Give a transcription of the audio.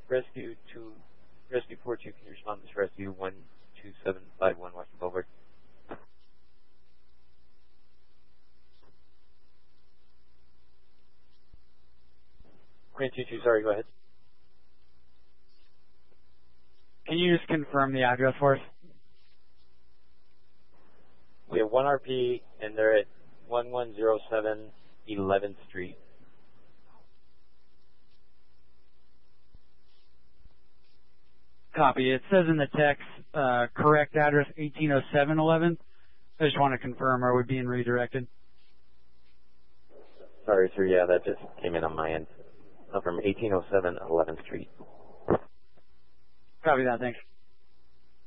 Rescue 42, can you respond to this rescue 12751 Western Boulevard? Grant 22, sorry, go ahead. Can you just confirm the address for us? We have 1 RP, and they're at 1107 11th Street. Copy. It says in the text, correct address 1807 11th. I just want to confirm, are we being redirected? Sorry, sir, yeah, that just came in on my end. I'm from 1807 11th Street. Copy that, thanks.